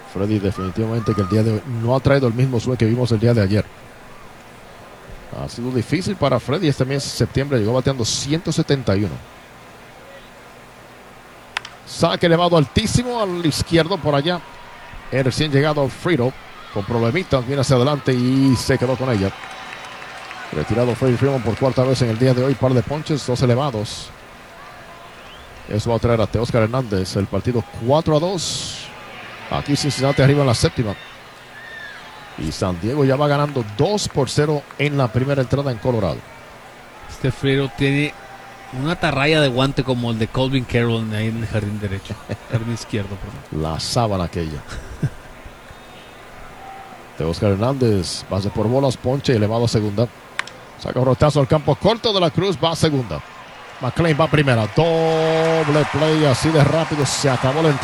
Freddy definitivamente que el día de hoy no ha traído el mismo swing que vimos el día de ayer. Ha sido difícil para Freddy este mes de septiembre. Llegó bateando 171. Saque elevado altísimo al izquierdo por allá. El recién llegado Friedl con problemitas. Viene hacia adelante y se quedó con ella. Retirado Freddie Freeman por cuarta vez en el día de hoy. Par de ponches, 2 elevados. Eso va a traer a Teóscar Hernández. El partido 4-2. Aquí Cincinnati arriba en la séptima. Y San Diego ya va ganando 2-0 en la primera entrada en Colorado. Este Friedl tiene una atarraya de guante como el de Colvin Carroll ahí en el jardín derecho. Jardín izquierdo, perdón. La sábana aquella. Teóscar Hernández, base por bolas, ponche elevado a segunda. Saca un rotazo al campo corto de la Cruz, va a segunda. McLean va a primera. Doble play, así de rápido se acabó la entrada.